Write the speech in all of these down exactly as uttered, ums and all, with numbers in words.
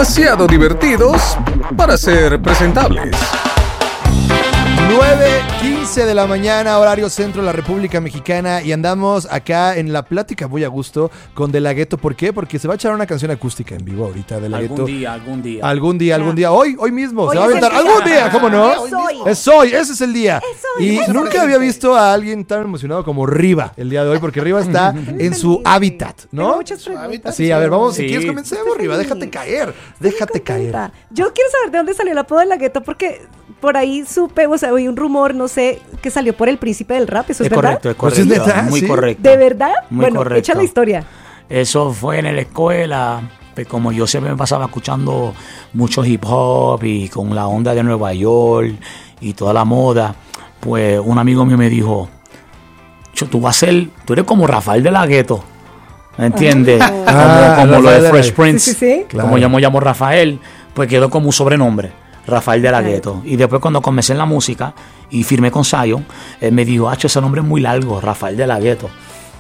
demasiado divertidos para ser presentables. nueve quince de la mañana, horario centro de la República Mexicana, y andamos acá en la plática muy a gusto con De La Ghetto. ¿Por qué? Porque se va a echar una canción acústica en vivo ahorita, De La Ghetto. Algún día, algún día. Algún día, algún día. Hoy, hoy mismo, Hoy se va a es aventar. el ¡Algún día! día! ¿Cómo no? Es hoy. Es hoy, ese es el día. Es hoy, Y es nunca hoy. había visto a alguien tan emocionado como Riva el día de hoy, porque Riva está en su hábitat, Tengo ¿no? muchas preguntas. Sí, a ver, vamos, si Sí. quieres comencemos, Riva, déjate caer, déjate caer. Contenta. Yo quiero saber de dónde salió el apodo de La Ghetto, porque por ahí supe, o sea, oí un rumor, no sé, que salió por el príncipe del rap. ¿Eso es, Es verdad? correcto, es Pues correcto. es neta, muy sí. correcto. ¿De verdad? Muy bueno, correcto. echa la historia. Eso fue en la escuela, pues como yo siempre me pasaba escuchando mucho hip hop y con la onda de Nueva York y toda la moda, pues un amigo mío me dijo, "Cho, tú vas a ser, tú eres como Rafael de La Ghetto, ¿me entiendes? Como, Ah, como lo Rafael de de Fresh La- Prince, Sí, sí, sí. Claro. como yo me llamo Rafael, pues quedó como un sobrenombre. Rafael de La Claro. Ghetto. Y después cuando comencé en la música y firmé con Zion, él me dijo, Hacho, ese nombre es muy largo, Rafael de La Ghetto.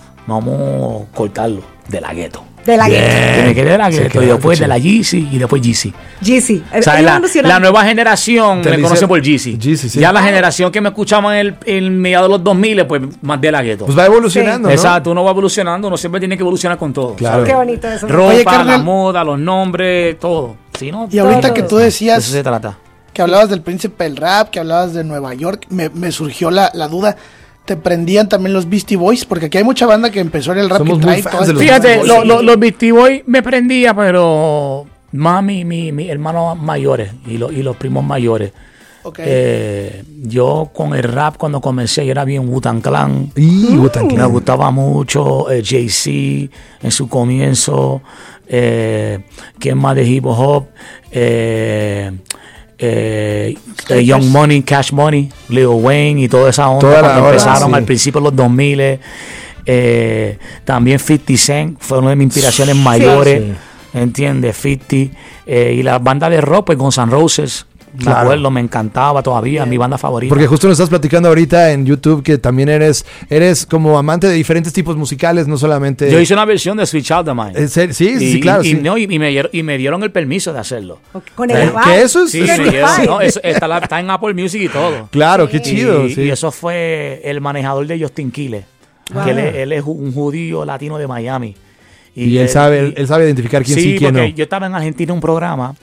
Vamos a cortarlo, de La Ghetto. De La Bien. Ghetto. Que me quedé de La Se Ghetto queda y después chido. de la Yeezy y después Yeezy. Jeezy. O sea, Él la, evolucionando. la nueva generación Te me dice- conoce por Yeezy. Yeezy, sí. Ya la generación que me escuchaba en el en mediados de los dos mil, pues más de La Ghetto. Pues va evolucionando, ¿no? Exacto, uno va evolucionando, uno siempre tiene que evolucionar con todo. Claro. ¿sabes? Qué bonito eso. Ropa, Oye, la carnal. moda, los nombres, todo. ¿Sí, no? Y ahorita Todo. que tú De decías eso se trata. que hablabas del príncipe del rap, que hablabas de Nueva York, me, me surgió la, la duda. ¿Te prendían también los Beastie Boys? Porque aquí hay mucha banda que empezó en el rap Somos y muy trae fans todas de los estas Fíjate, cosas. lo- lo- los Beastie Boys me prendía, pero más mi, mi, mi hermanos mayores y, lo- y los primos mayores. Ok. Eh, yo con el rap cuando comencé yo era bien Wu-Tang Clan. Y Wu-Tang Me Clan. gustaba mucho eh, Jay-Z en su comienzo. Eh, ¿Quién más de hip hop? Eh, eh, eh, Young Money, Cash Money, Lil Wayne y toda esa onda Toda la cuando hora, empezaron sí. al principio de los dos mil. Eh, también cincuenta Cent fue una de mis inspiraciones mayores. Sí. ¿Entiendes? cincuenta. Eh, y la banda de rock, pues Guns N' Roses. Me Claro. acuerdo, me encantaba todavía, mi banda favorita. Porque justo nos estás platicando ahorita en YouTube que también eres eres como amante de diferentes tipos musicales, no solamente... Yo hice una versión de Sweet Child of Mine. ¿En serio? Sí, sí, Y- sí, claro. Y, sí. no, y, y me dieron, y me dieron el permiso de hacerlo. Ok, Con Eh, el rap. que eso es- Sí, es- me dieron, no, eso está, la- está en Apple Music y todo. Claro, qué chido. Y, sí. y eso fue el manejador de Justin Quiles, Wow. que él, es- él es un judío latino de Miami. Y él sabe, él, él sabe identificar quién sí, sí, quién no. porque yo estaba en Argentina en un programa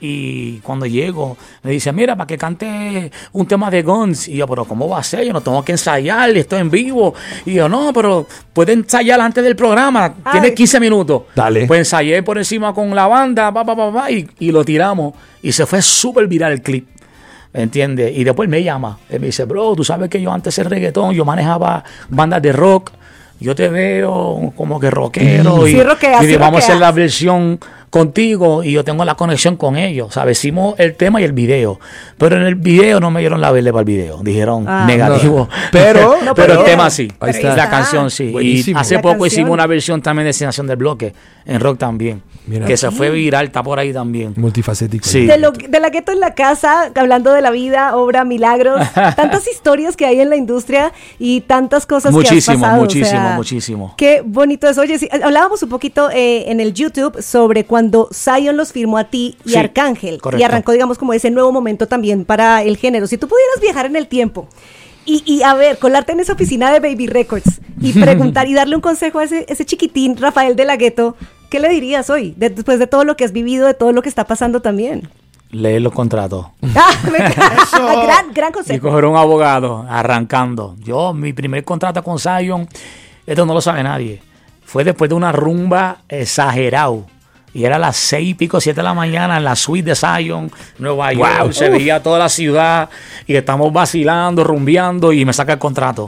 y cuando llego me dice, mira, para que cante un tema de Guns. Y yo, pero ¿cómo va a ser? Yo no tengo que ensayar, esto es en vivo. Y yo, no, pero puede ensayar antes del programa, tiene Ay. quince minutos. Dale. Pues ensayé por encima con la banda, pa, pa, pa, pa, y, y lo tiramos. Y se fue súper viral el clip. ¿Entiendes? Y después me llama. Él me dice, bro, tú sabes que yo antes el reggaetón, yo manejaba bandas de rock. Yo te veo como que rockero. Sí, y, rockea, y sí vamos a hacer rockea. la versión contigo y yo tengo la conexión con ellos. ¿Sabes? Hicimos el tema y el video. Pero en el video no me dieron la verde para el video. Dijeron Ah. negativo. No. Pero- No, pero el pero- tema sí. Ahí está. La canción sí. Buenísimo. Y hace La poco canción. hicimos una versión también de Destinación del Bloque. En rock también. Mira. Que se fue viral, está por ahí también. Multifacético. Sí. De, lo, de La Ghetto en la casa, hablando de la vida, obra, milagros, tantas historias que hay en la industria y tantas cosas que Muchísimo, has pasado. muchísimo, o sea, muchísimo. Qué bonito eso. Oye, sí, hablábamos un poquito eh, en el YouTube sobre cuando Zion los firmó a ti y Sí, Arcángel. correcto. Y arrancó, digamos, como ese nuevo momento también para el género. Si tú pudieras viajar en el tiempo y, y a ver, colarte en esa oficina de Baby Records y preguntar y darle un consejo a ese, ese chiquitín Rafael de La Ghetto, ¿qué le dirías hoy? De- después de todo lo que has vivido, de todo lo que está pasando también. Leer los contratos. Ah, me encanta. gran, gran Y consejo. coger un abogado arrancando. Yo, mi primer contrato con Zion, esto no lo sabe nadie, fue después de una rumba exagerado. Y era a las seis y pico, siete de la mañana en la suite de Zion, Nueva York. Wow. Se veía toda la ciudad y estamos vacilando, rumbeando y me saca el contrato.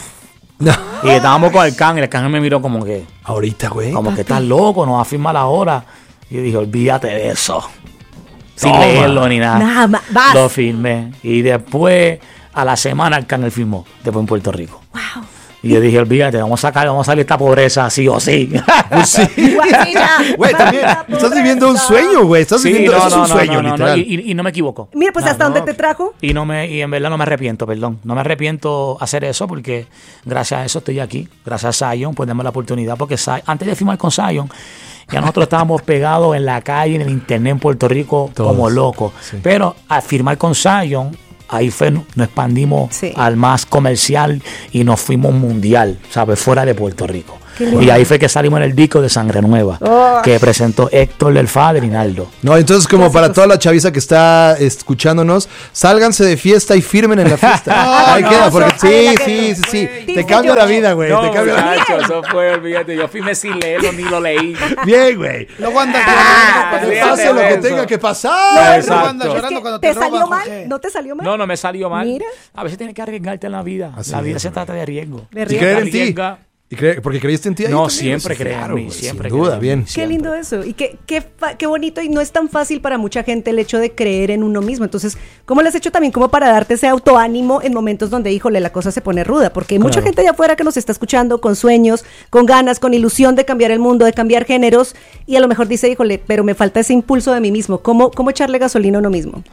No. Y estábamos con Arcángel, el Arcángel me miró como que, Ahorita, güey. como que estás loco, no vas a firmar ahora. Y yo dije, olvídate de eso. Sin Toma. leerlo ni nada. Nada más, vas. Lo firmé. Y después, a la semana, Arcángel firmó. Después en Puerto Rico. Wow. Y yo dije, olvídate, vamos a sacar, vamos a salir de esta pobreza, sí o sí. Pues sí. Güey, también estás viviendo un sueño, güey. Estás Sí, viviendo no, eso es no, un no, sueño, no, no, literal. Y, y- y no me equivoco. Mira, pues Ah, hasta no. dónde te trajo. Y no me y en verdad no me arrepiento, perdón. No me arrepiento hacer eso porque gracias a eso estoy aquí. Gracias a Zion, pues demos la oportunidad. Porque Zion- antes de firmar con Zion, Ya nosotros estábamos pegados en la calle, en el internet en Puerto Rico, Todos. como locos. Sí. Pero al firmar con Zion, ahí fue, nos expandimos Sí. al más comercial y nos fuimos mundial, ¿sabes? Fuera de Puerto Rico. Qué lindo. Y ahí fue que salimos en el disco de Sangre Nueva, Oh. que presentó Héctor del Fader y Naldo. No, entonces como para toda la chaviza que está escuchándonos, sálganse de fiesta y firmen en la fiesta. No, Ahí no, queda, eso- porque sí, ay, la sí, que- sí, sí. Dice Te cambia yo. la vida, güey. te cambia la vida. eso fue, olvídate, yo firmé sin leerlo ni lo leí. Bien, güey. Luego anda Ah, llorando Que fíjate pase lo que eso. tenga que No, pasar. Exacto. Luego anda Es llorando que cuando te te salió roban, mal, Jorge. ¿no te salió mal? No, no me salió mal. Mira. A veces tienes que arriesgarte en la vida. Así la es, vida se güey. trata de riesgo. De Y riesgo. creer en ti. Arriesga. Y creer, porque creíste en ti. ahí No, también, siempre sí, creí en claro, mí, güey, siempre Sin duda, creí en bien. mí. Qué lindo eso. Y qué, qué, fa- qué bonito. Y no es tan fácil para mucha gente el hecho de creer en uno mismo. Entonces, ¿cómo lo has hecho también como para darte ese autoánimo en momentos donde, híjole, la cosa se pone ruda? Porque hay mucha Claro. gente allá afuera que nos está escuchando con sueños, con ganas, con ilusión de cambiar el mundo, de cambiar géneros. Y a lo mejor dice, híjole, pero me falta ese impulso de mí mismo. ¿Cómo, cómo echarle gasolina a uno mismo?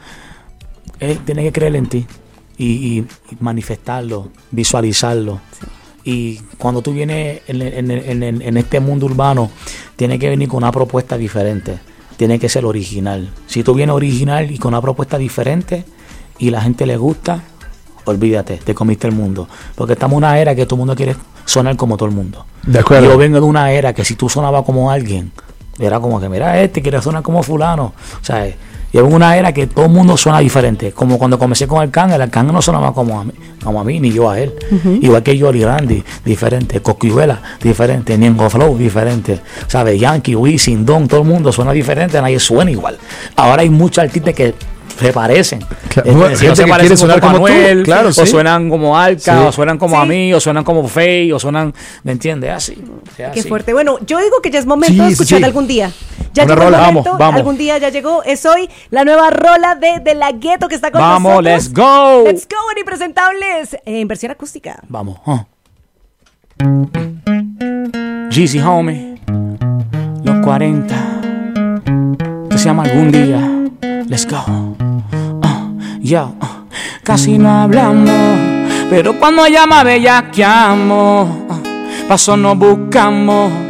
Él tiene que creer en ti y, y- y manifestarlo, visualizarlo. Y cuando tú vienes en, en- en- en- en este mundo urbano, tienes que venir con una propuesta diferente. Tiene que ser original. Si tú vienes original y con una propuesta diferente y la gente le gusta, olvídate, te comiste el mundo. Porque estamos en una era que todo el mundo quiere sonar como todo el mundo. De acuerdo. Yo vengo de una era que si tú sonabas como alguien, era como que, mira, este quiere sonar como fulano. O sea, yo vengo de una era que todo el mundo suena diferente. Como cuando comencé con Arcángel, el Arcángel no sonaba como a mí, como a mí ni yo a él. Igual que Yoli Randy, diferente. Cosquivela, diferente. Niengo Flow, diferente. ¿Sabes? Yankee, Wisin, Don, todo el mundo suena diferente, nadie suena igual. Ahora hay muchos artistas que se parecen. Claro, Eh, gente si no se que parecen quiere sonar como tú, Manuel, claro, o sí. suenan como Alca, Sí. o suenan como a Sí. mí, o suenan como Faye, o suenan, ¿me entiendes? Así. es Qué así. fuerte. Bueno, yo digo que ya es momento Sí, de sí, escuchar sí. algún día. Ya Una llegó el rola. momento, Vamos, vamos. algún día ya llegó. Es hoy la nueva rola de De La Ghetto que está con Vamos, nosotros. let's go. Let's go, en Impresentables. Eh, en versión acústica. Vamos. huh. Jeezy Homie, los cuarenta. Que se llama Algún Día. Let's go. Uh, yo, uh, casi no hablamos, pero cuando llama bellaqueamos. Uh, paso nos buscamos.